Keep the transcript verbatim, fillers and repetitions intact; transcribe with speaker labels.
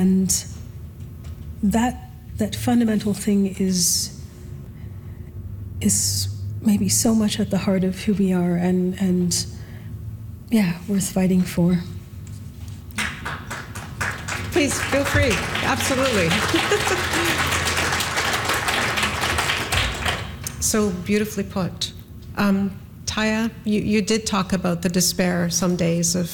Speaker 1: And that that fundamental thing is is maybe so much at the heart of who we are, and and yeah, worth fighting for.
Speaker 2: Please feel free. Absolutely. So beautifully put. Um, Taya, you, you did talk about the despair some days of